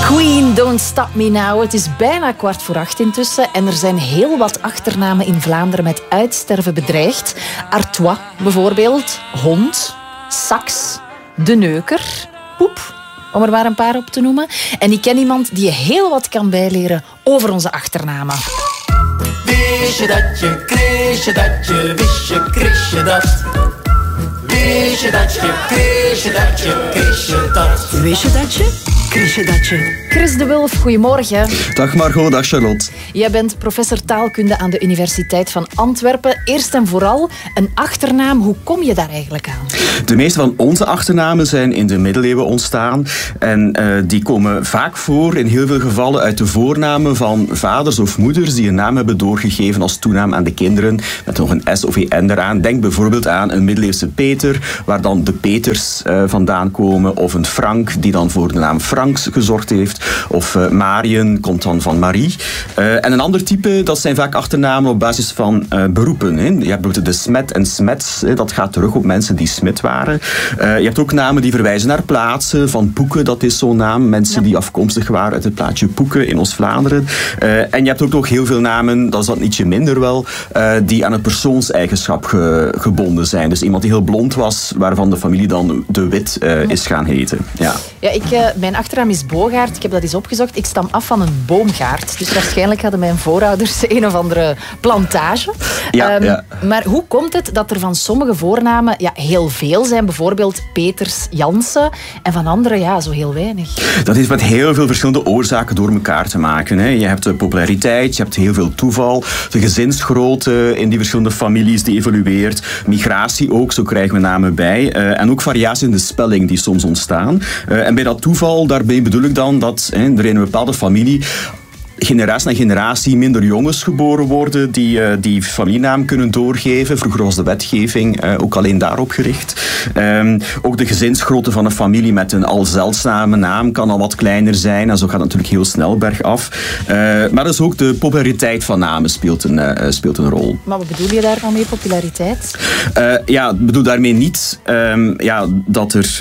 Queen, Don't Stop Me Now. Het is bijna 7:15 intussen en er zijn heel wat achternamen in Vlaanderen met uitsterven bedreigd. Artois bijvoorbeeld, Hond, Sax, De Neuker, Poep, om er maar een paar op te noemen. En ik ken iemand die je heel wat kan bijleren over onze achternamen. Wist je dat je, kreeg je dat je, wist je, kreeg je dat? Wist je dat je, kreeg je dat je, kreeg je dat? Wist je dat je? Kreeg je dat je? Chris de Wulf, goedemorgen. Dag Margot, dag Charlotte. Jij bent professor taalkunde aan de Universiteit van Antwerpen. Eerst en vooral, een achternaam, hoe kom je daar eigenlijk aan? De meeste van onze achternamen zijn in de middeleeuwen ontstaan. En die komen vaak voor, in heel veel gevallen, uit de voornamen van vaders of moeders die een naam hebben doorgegeven als toenaam aan de kinderen, met nog een S of EN eraan. Denk bijvoorbeeld aan een middeleeuwse Peter, waar dan de Peters vandaan komen, of een Frank, die dan voor de naam Franks gezorgd heeft. Of Mariën komt dan van Marie. En een ander type, dat zijn vaak achternamen op basis van beroepen. Hè. Je hebt bijvoorbeeld de Smet en Smets, dat gaat terug op mensen die smid waren. Je hebt ook namen die verwijzen naar plaatsen. Van Poeken, dat is zo'n naam. Mensen die afkomstig waren uit het plaatsje Poeken in Oost-Vlaanderen. En je hebt ook nog heel veel namen, dat is dat ietsje minder wel, die aan een persoonseigenschap gebonden zijn. Dus iemand die heel blond was, waarvan de familie dan de Wit is gaan heten. Ja. Ja, mijn achternaam is Bogaert. Ik heb dat eens opgezocht. Ik stam af van een boomgaard. Dus waarschijnlijk hadden mijn voorouders een of andere plantage. Ja. Maar hoe komt het dat er van sommige voornamen heel veel zijn? Bijvoorbeeld Peters, Jansen. En van andere zo heel weinig. Dat heeft met heel veel verschillende oorzaken door elkaar te maken. Hè. Je hebt de populariteit, je hebt heel veel toeval. De gezinsgrootte in die verschillende families die evolueert. Migratie ook, zo krijgen we namen bij. En ook variaties in de spelling die soms ontstaan. En bij dat toeval, daarbij bedoel ik dan dat er in een bepaalde familie generatie na generatie minder jongens geboren worden die familienaam kunnen doorgeven. Vroeger was de wetgeving ook alleen daarop gericht. Ook de gezinsgrootte van een familie met een al zeldzame naam kan al wat kleiner zijn. En zo gaat het natuurlijk heel snel bergaf. Maar dus ook de populariteit van namen speelt een rol. Maar wat bedoel je daar dan mee, populariteit? Ik bedoel daarmee niet dat er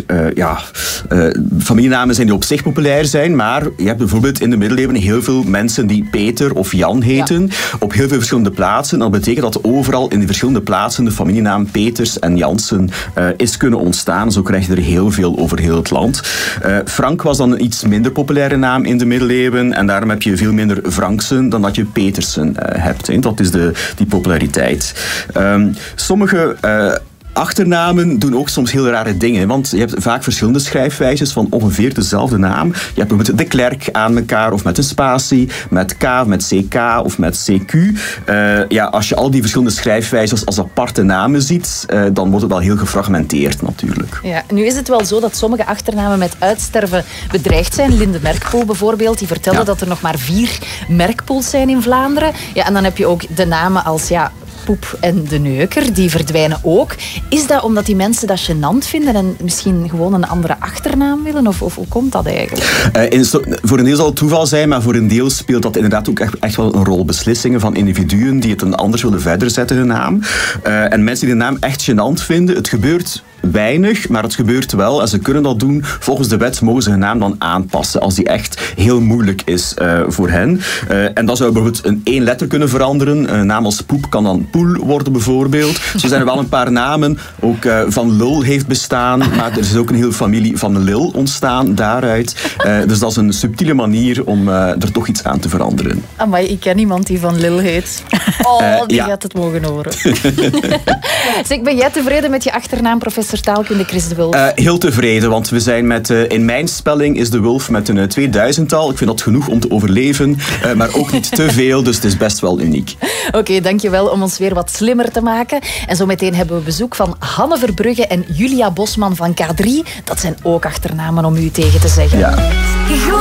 familienamen zijn die op zich populair zijn, maar je hebt bijvoorbeeld in de middeleeuwen heel veel mensen die Peter of Jan heten, op heel veel verschillende plaatsen. Dat betekent dat overal in die verschillende plaatsen de familienaam Peters en Jansen is kunnen ontstaan. Zo krijg je er heel veel over heel het land. Frank was dan een iets minder populaire naam in de middeleeuwen en daarom heb je veel minder Franksen dan dat je Petersen hebt. Hè. Dat is die populariteit. Sommige achternamen doen ook soms heel rare dingen, want je hebt vaak verschillende schrijfwijzes van ongeveer dezelfde naam. Je hebt bijvoorbeeld de Klerk aan elkaar, of met een spatie, met K, met CK of met CQ. Als je al die verschillende schrijfwijzes als aparte namen ziet, dan wordt het wel heel gefragmenteerd natuurlijk. Ja, nu is het wel zo dat sommige achternamen met uitsterven bedreigd zijn. Linde Merkpoel bijvoorbeeld, die vertelde dat er nog maar 4 Merkpoels zijn in Vlaanderen. Ja, en dan heb je ook de namen als Poep en De Neuker, die verdwijnen ook. Is dat omdat die mensen dat gênant vinden en misschien gewoon een andere achternaam willen? Of hoe komt dat eigenlijk? Voor een deel zal het toeval zijn, maar voor een deel speelt dat inderdaad ook echt wel een rol. Beslissingen van individuen die het een anders willen verder zetten, hun naam. En mensen die de naam echt gênant vinden, het gebeurt weinig, maar het gebeurt wel. En ze kunnen dat doen. Volgens de wet mogen ze hun naam dan aanpassen als die echt heel moeilijk is voor hen. En dan zou bijvoorbeeld een 1 letter kunnen veranderen. Een naam als Poep kan dan Poel worden bijvoorbeeld. Zo zijn er wel een paar namen. Ook Van Lul heeft bestaan, maar er is ook een hele familie van Lil ontstaan daaruit. Dus dat is een subtiele manier om er toch iets aan te veranderen. Amai, ik ken iemand die Van Lil heet. Die gaat het mogen horen. Zeg, ben jij tevreden met je achternaam, professor taalkunde Chris de Wulf? Heel tevreden, want we zijn met, in mijn spelling is de Wulf met een 2000-tal. Ik vind dat genoeg om te overleven, maar ook niet te veel, dus het is best wel uniek. Oké, dankjewel om ons weer wat slimmer te maken. En zo meteen hebben we bezoek van Hanne Verbrugge en Julia Bosman van K3. Dat zijn ook achternamen om u tegen te zeggen. Ja.